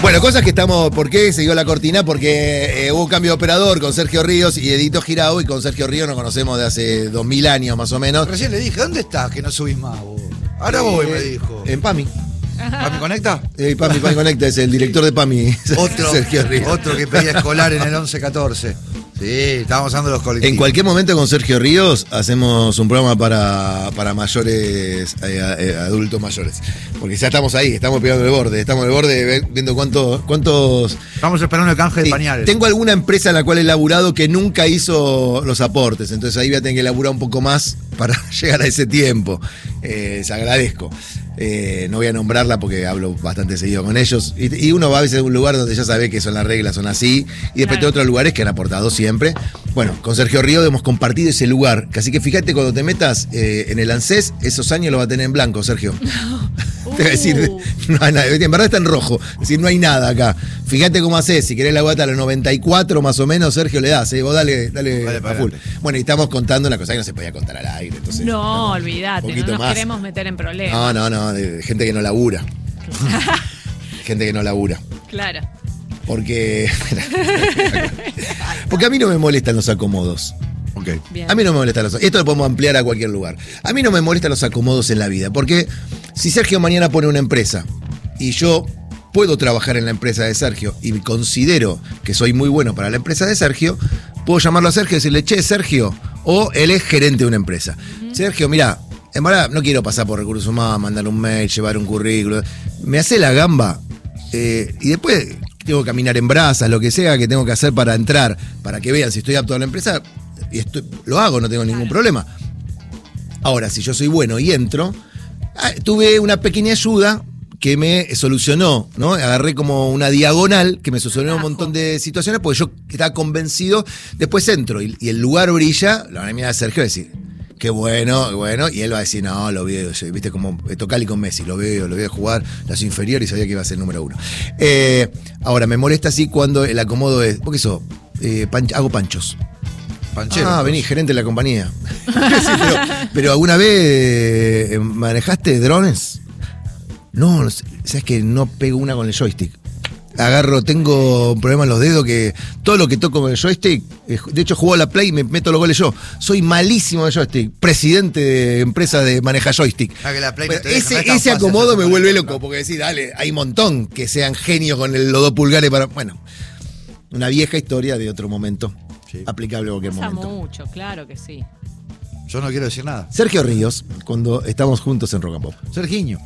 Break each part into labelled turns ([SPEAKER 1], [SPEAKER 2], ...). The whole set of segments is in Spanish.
[SPEAKER 1] Bueno, cosas que estamos. ¿Por qué se dio la cortina? Porque hubo un cambio de operador con Sergio Ríos y Edito Girau. Y con Sergio Ríos nos conocemos de hace 2000 años más o menos.
[SPEAKER 2] Recién le dije, ¿dónde estás que no subís más vos? Ahora voy, me dijo.
[SPEAKER 1] En PAMI.
[SPEAKER 2] ¿PAMI Conecta?
[SPEAKER 1] PAMI Conecta es el director de PAMI.
[SPEAKER 2] Otro,
[SPEAKER 1] Sergio Ríos.
[SPEAKER 2] otro que pedía escolar en el 11-14. Sí, estábamos usando los colectivos.
[SPEAKER 1] En cualquier momento con Sergio Ríos hacemos un programa para mayores, adultos mayores. Porque ya estamos ahí, estamos pegando el borde. Estamos en el borde viendo cuántos...
[SPEAKER 2] Estamos esperando el canje de pañales.
[SPEAKER 1] Tengo alguna empresa en la cual he laburado que nunca hizo los aportes. Entonces ahí voy a tener que laburar un poco más para llegar a ese tiempo. Les agradezco. No voy a nombrarla porque hablo bastante seguido con ellos. Y uno va a veces a un lugar donde ya sabe que son las reglas, son así. Y después de otros lugares que han aportado siempre. Bueno, con Sergio Ríos hemos compartido ese lugar. Así que fíjate, cuando te metas en el ANSES, esos años los va a tener en blanco, Sergio. Te voy a decir, no hay nada. En verdad está en rojo. Es decir, no hay nada acá. Fíjate cómo haces. Si querés la guata a los 94 más o menos, Sergio, le das. Vos dale a full. Bueno, y estamos contando una cosa que no se podía contar al aire. Entonces,
[SPEAKER 3] no, olvídate. No nos queremos meter en problemas.
[SPEAKER 1] No. De gente que no labura. Gente que no labura.
[SPEAKER 3] Claro.
[SPEAKER 1] Porque a mí no me molestan los acomodos.
[SPEAKER 2] Okay.
[SPEAKER 1] A mí no me molestan los acomodos. Esto lo podemos ampliar a cualquier lugar. A mí no me molestan los acomodos en la vida. Porque si Sergio mañana pone una empresa y yo puedo trabajar en la empresa de Sergio y considero que soy muy bueno para la empresa de Sergio, puedo llamarlo a Sergio y decirle, che, Sergio, o él es gerente de una empresa. Sergio, mirá, en verdad no quiero pasar por recursos humanos, mandar un mail, llevar un currículum. Me hace la gamba y después tengo que caminar en brasas, lo que sea que tengo que hacer para entrar, para que vean si estoy apto a la empresa, y lo hago, no tengo ningún problema. Ahora, si yo soy bueno y entro, tuve una pequeña ayuda que me solucionó, ¿no? Agarré como una diagonal que me solucionó un montón de situaciones porque yo estaba convencido. Después entro y el lugar brilla, la van a mirar a Sergio y decir, qué bueno, y él va a decir, no, lo veo, viste, como Tocali con Messi, lo veo jugar las inferiores y sabía que iba a ser el número 1. Ahora, me molesta así cuando el acomodo es, porque eso, hago panchos.
[SPEAKER 2] Panchero.
[SPEAKER 1] Vení, gerente de la compañía. Sí, pero ¿alguna vez manejaste drones? No, sabes que no pego una con el joystick. Tengo un problema en los dedos que todo lo que toco con el joystick, de hecho juego a la Play y me meto los goles yo. Soy malísimo de joystick, presidente de empresa de maneja joystick.
[SPEAKER 2] Que la Play
[SPEAKER 1] bueno, ese acomodo me vuelve loco, porque decir, dale, hay un montón que sean genios con los 2 pulgares para... Bueno, una vieja historia de otro momento, sí, aplicable a cualquier momento.
[SPEAKER 3] Mucho, claro que sí.
[SPEAKER 2] Yo no quiero decir nada.
[SPEAKER 1] Sergio Ríos, cuando estamos juntos en Rock and Pop.
[SPEAKER 2] Serginho.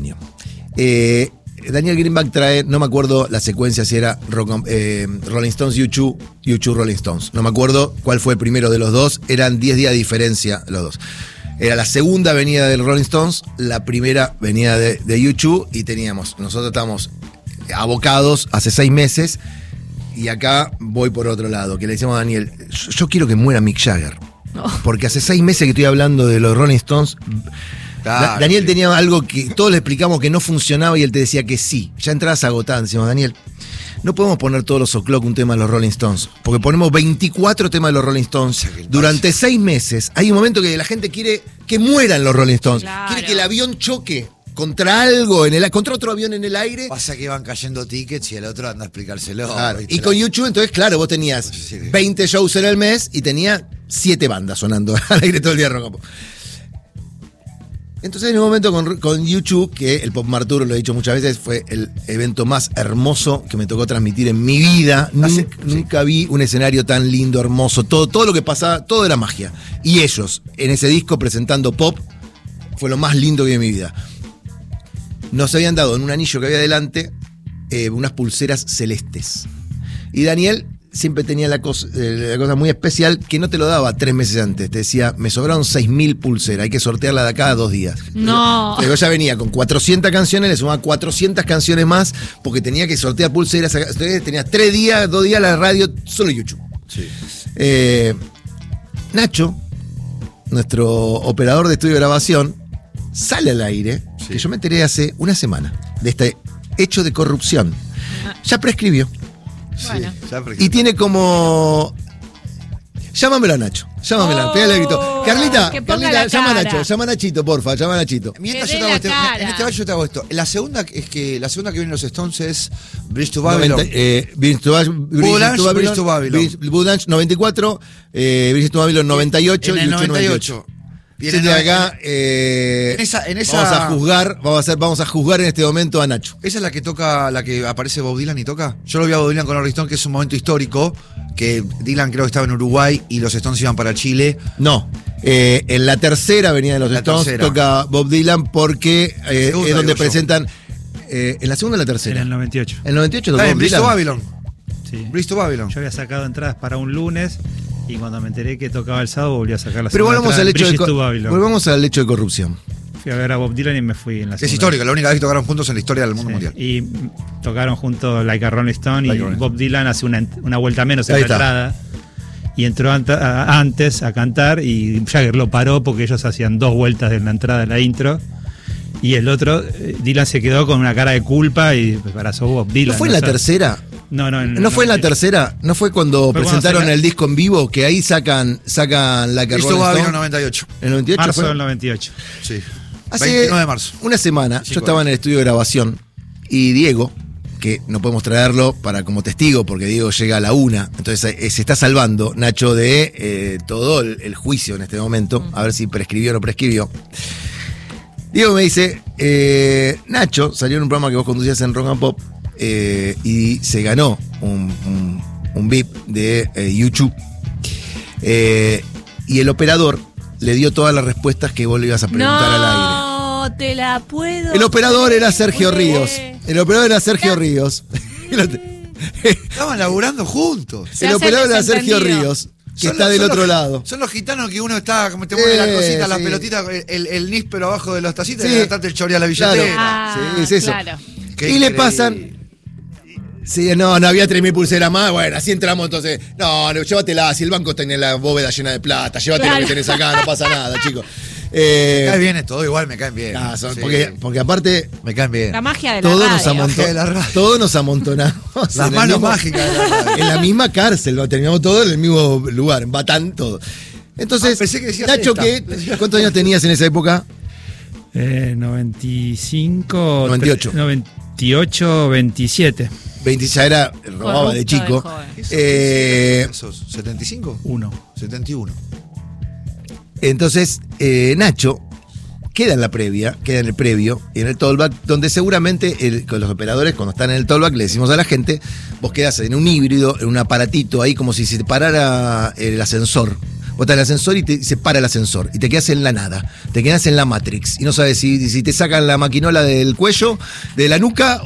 [SPEAKER 1] Daniel Greenback trae, no me acuerdo la secuencia si era Rolling Stones, U2 Rolling Stones. No me acuerdo cuál fue el primero de los dos. Eran 10 días de diferencia los dos. Era la segunda venida del Rolling Stones, la primera venida de U2 y nosotros estábamos abocados hace 6 meses y acá voy por otro lado, que le decimos a Daniel, yo quiero que muera Mick Jagger. Porque hace 6 meses que estoy hablando de los Rolling Stones. Claro, Daniel tenía algo que todos le explicamos que no funcionaba y él te decía que sí. Ya entrabas agotada, decimos, Daniel, no podemos poner todos los o'clock un tema de los Rolling Stones, porque ponemos 24 temas de los Rolling Stones durante 6 meses. Hay un momento que la gente quiere que mueran los Rolling Stones. Claro. Quiere que el avión choque contra algo, contra otro avión en el aire.
[SPEAKER 2] Pasa que van cayendo tickets y el otro anda a explicárselo.
[SPEAKER 1] Claro. Y con YouTube, entonces, claro, vos tenías 20 shows en el mes y tenía 7 bandas sonando al aire todo el día. Entonces, en un momento con YouTube, que el Pop Marturo, lo he dicho muchas veces, fue el evento más hermoso que me tocó transmitir en mi vida. Nunca vi un escenario tan lindo, hermoso. Todo lo que pasaba, todo era magia. Y ellos, en ese disco, presentando pop, fue lo más lindo que vi en mi vida. Nos habían dado en un anillo que había delante unas pulseras celestes. Y Daniel siempre tenía la cosa muy especial que no te lo daba 3 meses antes. Te decía, me sobraron 6.000 pulseras, hay que sortearla de acá a 2 días.
[SPEAKER 3] No.
[SPEAKER 1] Yo ya venía con 400 canciones, le sumaba 400 canciones más porque tenía que sortear pulseras. Entonces tenía 3 días, 2 días la radio, solo YouTube. Sí. Nacho, nuestro operador de estudio de grabación, sale al aire, que yo me enteré hace una semana de este hecho de corrupción. Ya prescribió.
[SPEAKER 3] Bueno.
[SPEAKER 1] Y tiene como... Llámamelo a Nacho. Llámamelo, pégale el grito. Carlita,
[SPEAKER 3] que ponga la
[SPEAKER 1] llama a
[SPEAKER 3] cara.
[SPEAKER 1] Nacho, llama a Nachito, porfa, llama a Nachito.
[SPEAKER 2] Mientras
[SPEAKER 3] Que
[SPEAKER 2] yo
[SPEAKER 3] dé
[SPEAKER 2] te
[SPEAKER 3] la
[SPEAKER 2] hago
[SPEAKER 3] cara.
[SPEAKER 2] en este baile yo te hago esto. La segunda que vienen los Stones es Bridge to Babylon.
[SPEAKER 1] Bridge to
[SPEAKER 2] Babylon.
[SPEAKER 1] Boolange 94, Bridge to Babylon 98
[SPEAKER 2] en
[SPEAKER 1] y
[SPEAKER 2] el
[SPEAKER 1] 98.
[SPEAKER 2] 98. Viene
[SPEAKER 1] De acá,
[SPEAKER 2] en esa
[SPEAKER 1] vamos a juzgar en este momento a Nacho.
[SPEAKER 2] ¿Esa es la que toca, la que aparece Bob Dylan y toca? Yo lo vi a Bob Dylan con Rolling Stone, que es un momento histórico, que Dylan creo que estaba en Uruguay y los Stones iban para Chile.
[SPEAKER 1] No, en la tercera venía de los
[SPEAKER 2] La
[SPEAKER 1] Stones,
[SPEAKER 2] tercera.
[SPEAKER 1] toca Bob Dylan porque
[SPEAKER 2] segunda,
[SPEAKER 1] es donde
[SPEAKER 2] digo yo.
[SPEAKER 1] presentan. ¿En la segunda o la tercera?
[SPEAKER 4] En el 98.
[SPEAKER 1] En el 98 tocó
[SPEAKER 2] Está
[SPEAKER 1] Bob
[SPEAKER 2] en Bridge to
[SPEAKER 1] Dylan.
[SPEAKER 2] Babylon.
[SPEAKER 4] Sí.
[SPEAKER 2] Bridge to Babylon.
[SPEAKER 4] Yo había sacado entradas para un lunes y cuando me enteré que tocaba el sábado volví a sacar las
[SPEAKER 1] Pero volvamos al hecho
[SPEAKER 4] Babylon.
[SPEAKER 1] volvamos al hecho de corrupción.
[SPEAKER 4] Fui a ver a Bob Dylan y me fui en la
[SPEAKER 2] Es
[SPEAKER 4] segunda.
[SPEAKER 2] histórico, la única vez que tocaron juntos en la historia del mundo
[SPEAKER 4] Sí.
[SPEAKER 2] mundial.
[SPEAKER 4] Y tocaron juntos Like a Rolling Stone
[SPEAKER 2] Like a
[SPEAKER 4] y
[SPEAKER 2] Rolling
[SPEAKER 4] Bob Dylan hace una vuelta menos en
[SPEAKER 1] Ahí
[SPEAKER 4] la
[SPEAKER 1] está.
[SPEAKER 4] entrada. Y entró antes a cantar y Jagger lo paró porque ellos hacían 2 vueltas de la entrada de la intro. Y el otro, Dylan se quedó con una cara de culpa y abrazó Bob Dylan.
[SPEAKER 1] ¿No fue en la
[SPEAKER 4] O sea,
[SPEAKER 1] tercera?
[SPEAKER 4] No,
[SPEAKER 1] ¿No fue en la tercera? ¿No fue cuando
[SPEAKER 4] Fue
[SPEAKER 1] presentaron
[SPEAKER 4] cuando
[SPEAKER 1] el disco en vivo? Que ahí sacan la que
[SPEAKER 2] Bridge to Babylon 98.
[SPEAKER 1] ¿En el 98
[SPEAKER 4] Marzo
[SPEAKER 1] fue?
[SPEAKER 4] del 98.
[SPEAKER 2] Sí.
[SPEAKER 1] Hace
[SPEAKER 2] 29 de marzo.
[SPEAKER 1] una semana
[SPEAKER 2] 5
[SPEAKER 1] yo estaba en el estudio de grabación y Diego, que no podemos traerlo como testigo porque Diego llega a la 1, entonces se está salvando Nacho de todo el juicio en este momento, a ver si prescribió o no prescribió. Diego me dice, Nacho salió en un programa que vos conducías en Rock and Pop y se ganó un VIP de YouTube. Y el operador le dio todas las respuestas que vos le ibas a preguntar al aire.
[SPEAKER 3] No, te la puedo.
[SPEAKER 1] El operador era Sergio
[SPEAKER 3] creer.
[SPEAKER 1] Ríos. El operador era Sergio Ríos.
[SPEAKER 2] Estaban laburando juntos.
[SPEAKER 3] Se
[SPEAKER 1] El
[SPEAKER 3] hace
[SPEAKER 1] operador era Sergio
[SPEAKER 3] desentendido.
[SPEAKER 1] Ríos, que está del otro lado.
[SPEAKER 2] Son los gitanos que uno está, como te mueve las cositas, las
[SPEAKER 1] sí.
[SPEAKER 2] pelotitas, el níspero abajo de los tacitas
[SPEAKER 1] Sí.
[SPEAKER 2] y levantarte el chorea a la billetera.
[SPEAKER 1] Claro.
[SPEAKER 3] Ah,
[SPEAKER 1] Sí, es eso.
[SPEAKER 3] Claro.
[SPEAKER 2] Qué
[SPEAKER 1] Y le
[SPEAKER 2] increíble.
[SPEAKER 1] pasan. Sí, no había 3.000 pulseras más. Bueno, así entramos entonces. No, llévatela. Si el banco tiene la bóveda llena de plata, llévate lo
[SPEAKER 3] Claro.
[SPEAKER 1] que tenés acá, no pasa nada, chicos.
[SPEAKER 2] Me cae bien es todo, igual me caen bien. Sí.
[SPEAKER 1] Porque aparte,
[SPEAKER 2] Me caen bien.
[SPEAKER 3] La magia de la
[SPEAKER 1] todos
[SPEAKER 3] radio.
[SPEAKER 2] de la radio.
[SPEAKER 1] todos nos amontonamos.
[SPEAKER 2] Las
[SPEAKER 1] en el
[SPEAKER 2] manos
[SPEAKER 1] mismo-
[SPEAKER 2] mágicas de la radio.
[SPEAKER 1] En la misma cárcel, lo terminamos todo en el mismo lugar, en Batán, todo. Entonces,
[SPEAKER 2] pensé que decías
[SPEAKER 1] Nacho,
[SPEAKER 2] esta.
[SPEAKER 1] ¿cuántos años tenías en esa época?
[SPEAKER 4] 95.
[SPEAKER 1] 98.
[SPEAKER 4] 98, 27.
[SPEAKER 1] 20, ya era, robaba de
[SPEAKER 3] Corrupto
[SPEAKER 1] chico.
[SPEAKER 3] de joven.
[SPEAKER 2] ¿Esos? ¿75?
[SPEAKER 4] 1.
[SPEAKER 2] 71.
[SPEAKER 1] Entonces, Nacho queda en la previa, queda en el previo y en el tollback, donde seguramente con los operadores, cuando están en el tollback, le decimos a la gente, vos quedás en un híbrido, en un aparatito ahí, como si se te parara el ascensor. Vos estás en el ascensor y se para el ascensor y te quedas en la nada, te quedas en la Matrix y no sabes si te sacan la maquinola del cuello, de la nuca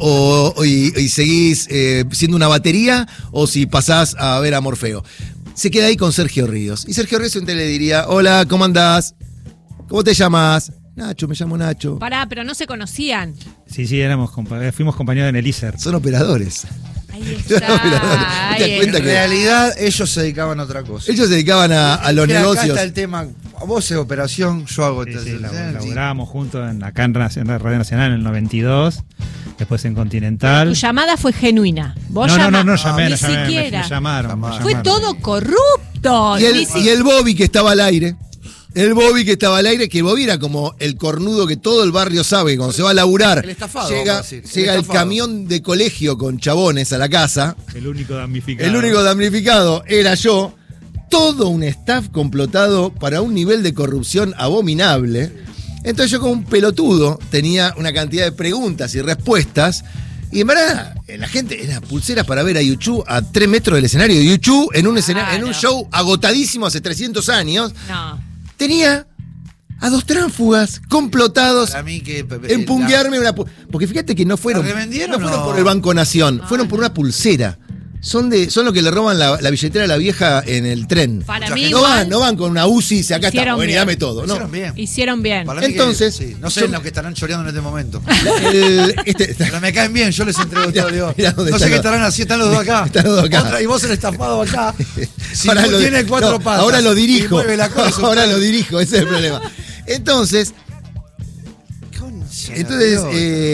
[SPEAKER 1] y seguís siendo una batería o si pasás a ver a Morfeo. Se queda ahí con Sergio Ríos y Sergio Ríos entonces le diría, hola, ¿cómo andás? ¿Cómo te llamas? Nacho, me llamo Nacho.
[SPEAKER 3] Pará, pero no se conocían.
[SPEAKER 4] Sí, fuimos compañeros en el ISER.
[SPEAKER 1] Son operadores.
[SPEAKER 3] Ahí
[SPEAKER 1] No,
[SPEAKER 3] está.
[SPEAKER 1] ¿te das
[SPEAKER 3] ahí
[SPEAKER 1] cuenta
[SPEAKER 2] En
[SPEAKER 1] que-
[SPEAKER 2] realidad, ellos se dedicaban a otra cosa.
[SPEAKER 1] Ellos se dedicaban a los
[SPEAKER 2] Mira, acá
[SPEAKER 1] negocios.
[SPEAKER 2] está el tema. Vos es operación, yo hago.
[SPEAKER 4] Sí, laburábamos juntos acá en Radio Nacional en el 92, después en Continental.
[SPEAKER 3] Tu llamada fue genuina. Vos
[SPEAKER 4] No
[SPEAKER 3] llamá-
[SPEAKER 4] llamé,
[SPEAKER 3] Ni
[SPEAKER 4] no llamé,
[SPEAKER 3] siquiera.
[SPEAKER 4] me llamaron. me
[SPEAKER 3] Fue
[SPEAKER 4] llamaron.
[SPEAKER 3] todo corrupto.
[SPEAKER 1] Y el Bobby que estaba al aire. El Bobby que estaba al aire, que Bobby era como el cornudo que todo el barrio sabe que cuando se va a laburar,
[SPEAKER 2] El estafado,
[SPEAKER 1] llega,
[SPEAKER 2] vamos a decir,
[SPEAKER 1] llega
[SPEAKER 2] el
[SPEAKER 1] el
[SPEAKER 2] estafado.
[SPEAKER 1] camión de colegio con chabones a la casa.
[SPEAKER 4] El único damnificado.
[SPEAKER 1] El único damnificado era yo. Todo un staff complotado para un nivel de corrupción abominable. Entonces yo como un pelotudo tenía una cantidad de preguntas y respuestas. Y en verdad, la gente era pulseras para ver a YouTube a 3 metros del escenario de YouTube en un
[SPEAKER 3] Claro.
[SPEAKER 1] show agotadísimo hace 300 años.
[SPEAKER 3] No.
[SPEAKER 1] Tenía a 2 tránsfugas complotados
[SPEAKER 2] Para mí que.
[SPEAKER 1] en punguearme una porque fíjate que no fueron,
[SPEAKER 2] ¿La revendieron
[SPEAKER 1] no fueron
[SPEAKER 2] o no?
[SPEAKER 1] por el Banco Nación,
[SPEAKER 3] Ah,
[SPEAKER 1] fueron por
[SPEAKER 3] no.
[SPEAKER 1] una pulsera. Son los que le roban la billetera a la vieja en el tren.
[SPEAKER 3] Para
[SPEAKER 2] Mucha
[SPEAKER 3] mí
[SPEAKER 2] gente-
[SPEAKER 3] igual,
[SPEAKER 1] No van con una UCI y acá está,
[SPEAKER 3] Hicieron
[SPEAKER 1] bueno, y
[SPEAKER 3] bien.
[SPEAKER 1] dame todo. No.
[SPEAKER 2] Hicieron bien.
[SPEAKER 3] hicieron bien.
[SPEAKER 2] Para mí que-
[SPEAKER 1] Entonces,
[SPEAKER 2] sí, no sé
[SPEAKER 1] yo-
[SPEAKER 2] en lo que estarán choreando en este momento.
[SPEAKER 1] Este-
[SPEAKER 2] Pero me caen bien, yo les entrego todo. Digo.
[SPEAKER 1] Mirá dónde
[SPEAKER 2] No sé
[SPEAKER 1] están
[SPEAKER 2] qué
[SPEAKER 1] los-
[SPEAKER 2] estarán así, están los dos acá.
[SPEAKER 1] Están los dos acá.
[SPEAKER 2] Otra, y vos el estafado acá. Si
[SPEAKER 1] Ahora
[SPEAKER 2] no tiene 4
[SPEAKER 1] no,
[SPEAKER 2] patas.
[SPEAKER 1] ahora lo
[SPEAKER 2] y
[SPEAKER 1] dirijo.
[SPEAKER 2] mueve la cola, es un
[SPEAKER 1] Ahora
[SPEAKER 2] perro.
[SPEAKER 1] lo dirijo, ese es el problema. Entonces,
[SPEAKER 2] Concha,
[SPEAKER 1] Entonces,
[SPEAKER 2] Dios.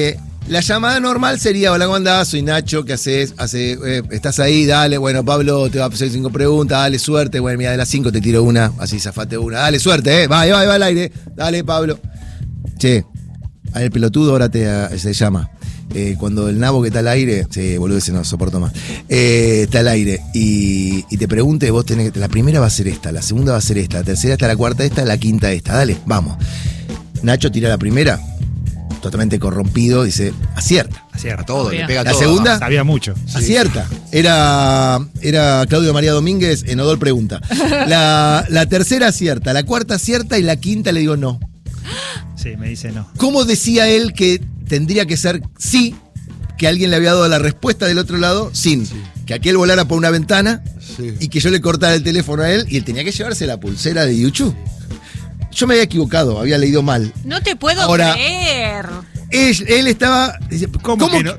[SPEAKER 1] La llamada normal sería: hola, ¿cómo andás? Soy Nacho, ¿qué haces? ¿Estás ahí? Dale, bueno, Pablo te va a hacer 5 preguntas, dale suerte. Bueno, mira, de las 5 te tiro una, así zafate una. Dale suerte, va al aire. Dale, Pablo. Che, a el pelotudo ahora se llama. Cuando el nabo que está al aire, sí, boludo, ese no soporto más, está al aire y te pregunte, vos tenés que, la primera va a ser esta, la segunda va a ser esta, la tercera esta, la cuarta esta, la quinta esta. Dale, vamos. Nacho tira la primera, totalmente corrompido, dice, acierta.
[SPEAKER 2] A todo,
[SPEAKER 3] Obvio.
[SPEAKER 2] le pega
[SPEAKER 1] La
[SPEAKER 2] todo.
[SPEAKER 1] segunda,
[SPEAKER 4] Sabía mucho.
[SPEAKER 1] acierta. Era Claudio María Domínguez en Odol Pregunta. La tercera acierta, la cuarta acierta y la quinta le digo no.
[SPEAKER 4] Sí, me dice no.
[SPEAKER 1] ¿Cómo decía él que tendría que ser sí, que alguien le había dado la respuesta del otro lado, sin que aquel volara por una ventana
[SPEAKER 2] Sí.
[SPEAKER 1] y que yo le cortara el teléfono a él y él tenía que llevarse la pulsera de YouTube? Yo me había equivocado, había leído mal.
[SPEAKER 3] No te puedo
[SPEAKER 1] Ahora-
[SPEAKER 3] creer.
[SPEAKER 1] Él estaba... dice, ¿Cómo que no?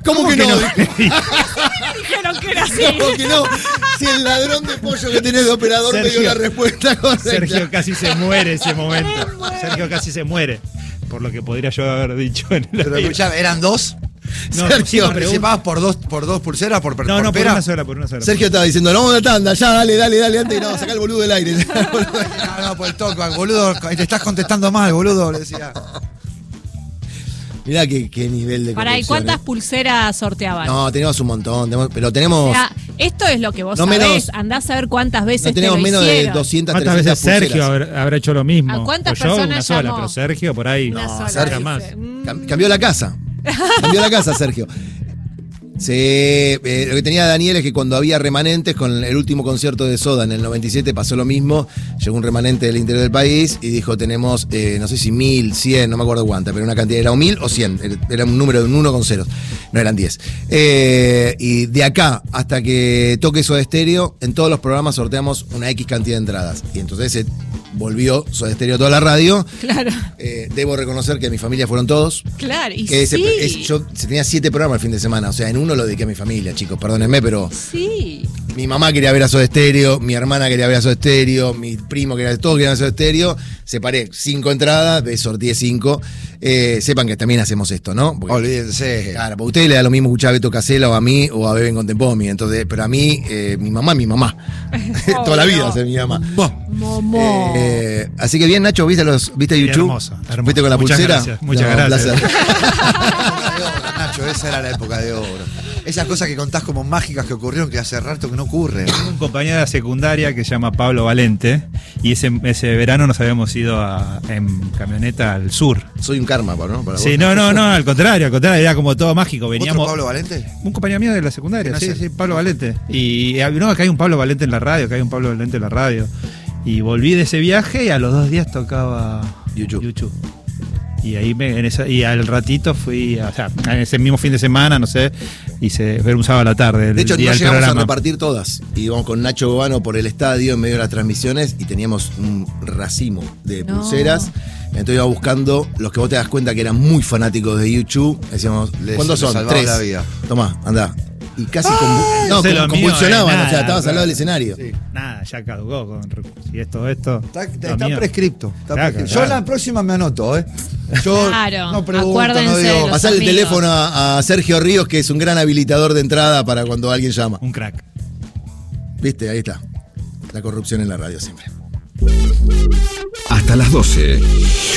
[SPEAKER 3] Dijeron que era así.
[SPEAKER 1] ¿Cómo que no? Si el ladrón de pollo que tenés de operador me dio
[SPEAKER 4] Sergio.
[SPEAKER 1] la respuesta correcta.
[SPEAKER 4] Sergio casi se muere ese momento. Sergio casi se muere. Por lo que podría yo haber dicho en el
[SPEAKER 2] Pero
[SPEAKER 4] aire.
[SPEAKER 2] escuchá, ¿eran dos?
[SPEAKER 4] No,
[SPEAKER 1] Sergio,
[SPEAKER 4] sí,
[SPEAKER 2] ¿Participabas por dos pulseras? ¿Por
[SPEAKER 4] No, por
[SPEAKER 2] pera?
[SPEAKER 4] una sola, por una sola.
[SPEAKER 1] Sergio estaba diciendo, no, vamos a la tanda, ya, dale, antes, no, sacá el boludo del aire.
[SPEAKER 2] No, por el toque, boludo, te estás contestando mal, boludo, le decía.
[SPEAKER 1] Mirá qué nivel de
[SPEAKER 3] Pará, ¿y
[SPEAKER 1] corrupción,
[SPEAKER 3] cuántas pulseras sorteaban?
[SPEAKER 1] No, tenemos un montón, pero
[SPEAKER 3] O
[SPEAKER 1] tenemos...
[SPEAKER 3] sea, esto es lo que vos
[SPEAKER 1] No
[SPEAKER 3] sabés.
[SPEAKER 1] menos-
[SPEAKER 3] Andás a ver cuántas veces
[SPEAKER 1] No tenemos
[SPEAKER 3] te lo
[SPEAKER 1] menos
[SPEAKER 3] hicieron.
[SPEAKER 1] de 200,
[SPEAKER 4] ¿Cuántas
[SPEAKER 1] 300
[SPEAKER 4] veces Sergio
[SPEAKER 1] pulseras.
[SPEAKER 4] habrá hecho lo mismo?
[SPEAKER 3] ¿A cuántas
[SPEAKER 4] O yo,
[SPEAKER 3] personas
[SPEAKER 4] una sola,
[SPEAKER 3] llamó?
[SPEAKER 4] pero Sergio por ahí.
[SPEAKER 3] Una sola,
[SPEAKER 1] Sergio.
[SPEAKER 4] más.
[SPEAKER 3] dice.
[SPEAKER 1] Cambió la casa. Cambió la casa, Sergio. Sí, lo que tenía Daniel es que cuando había remanentes, con el último concierto de Soda en el 97 pasó lo mismo. Llegó un remanente del interior del país y dijo: tenemos, no sé si 1000, 100, no me acuerdo cuánta, pero una cantidad, era 1000 o 100, era un número de un 1 con ceros, no eran 10. Y de acá hasta que toque Soda Stereo, en todos los programas sorteamos una X cantidad de entradas. Y entonces se volvió Soda Stereo a toda la radio.
[SPEAKER 3] Claro,
[SPEAKER 1] Debo reconocer que mi familia fueron todos.
[SPEAKER 3] claro. Y
[SPEAKER 1] Que
[SPEAKER 3] sí.
[SPEAKER 1] yo tenía 7 programas el fin de semana, o sea, en uno lo dediqué a mi familia, chicos, perdónenme, pero
[SPEAKER 3] Sí.
[SPEAKER 1] mi mamá quería ver a Soda Stereo, mi hermana quería ver a Soda Stereo, mi primo quería, todos querían ver a Soda Stereo, separé 5 entradas, sorteé 5. Sepan que también hacemos esto, ¿no? Porque,
[SPEAKER 2] Olvídense.
[SPEAKER 1] claro, porque a ustedes le da lo mismo escuchar a Beto Casella o a mí o a Beben Contempomi, entonces, pero a mí, mi mamá. Toda la vida es mi mamá.
[SPEAKER 3] Momo.
[SPEAKER 1] Así que bien, Nacho, ¿viste YouTube?
[SPEAKER 4] Hermoso, hermoso.
[SPEAKER 1] ¿Viste con la
[SPEAKER 4] Muchas
[SPEAKER 1] pulsera?
[SPEAKER 4] gracias, muchas
[SPEAKER 1] No, un
[SPEAKER 4] gracias.
[SPEAKER 1] placer.
[SPEAKER 2] Nacho, esa era la época de oro. Esas cosas que contás como mágicas que ocurrieron que hace rato que no ocurren.
[SPEAKER 4] Tengo un compañero de la secundaria que se llama Pablo Valente y ese verano nos habíamos ido en camioneta al sur.
[SPEAKER 1] Soy un karma, ¿no? Para
[SPEAKER 4] Sí,
[SPEAKER 1] vos.
[SPEAKER 4] no, al contrario, era como todo mágico. Veníamos.
[SPEAKER 2] ¿Otro Pablo Valente?
[SPEAKER 4] Un compañero mío de la secundaria,
[SPEAKER 2] ¿Quién es
[SPEAKER 4] sí,
[SPEAKER 2] él?
[SPEAKER 4] Pablo Valente. Y no, acá hay un Pablo Valente en la radio, Y volví de ese viaje y a los 2 días tocaba
[SPEAKER 1] YouTube.
[SPEAKER 4] Y ahí y al ratito fui, o sea, en ese mismo fin de semana, no sé, hice ver un sábado a la tarde.
[SPEAKER 1] De hecho,
[SPEAKER 4] el día
[SPEAKER 1] no
[SPEAKER 4] del
[SPEAKER 1] llegamos a
[SPEAKER 4] programa.
[SPEAKER 1] repartir todas. Íbamos con Nacho Bobano por el estadio en medio de las transmisiones y teníamos un racimo de
[SPEAKER 3] No.
[SPEAKER 1] pulseras. Entonces iba buscando los que vos te das cuenta que eran muy fanáticos de YouTube. Decíamos, ¿cuántos son?
[SPEAKER 2] salvaba
[SPEAKER 1] 3.
[SPEAKER 2] la vida.
[SPEAKER 1] Tomá, andá. Y casi
[SPEAKER 4] no sé, lo mío
[SPEAKER 1] convulsionaban,
[SPEAKER 4] es
[SPEAKER 1] o sea,
[SPEAKER 4] nada,
[SPEAKER 1] estabas al lado del
[SPEAKER 4] claro.
[SPEAKER 1] escenario.
[SPEAKER 2] Sí.
[SPEAKER 4] Nada, ya caducó. Si esto.
[SPEAKER 2] Está
[SPEAKER 4] lo mío.
[SPEAKER 2] prescripto. Está
[SPEAKER 4] Claro,
[SPEAKER 2] prescripto.
[SPEAKER 4] claro.
[SPEAKER 2] Yo la próxima me anoto, ¿eh? Yo
[SPEAKER 3] Claro,
[SPEAKER 2] no pregunto,
[SPEAKER 3] acuérdense
[SPEAKER 2] no
[SPEAKER 3] de
[SPEAKER 2] digo.
[SPEAKER 3] los
[SPEAKER 1] Pasar el
[SPEAKER 3] amigos.
[SPEAKER 1] teléfono a Sergio Ríos, que es un gran habilitador de entrada para cuando alguien llama.
[SPEAKER 4] Un crack.
[SPEAKER 1] ¿Viste? Ahí está. La corrupción en la radio siempre.
[SPEAKER 5] Hasta las 12.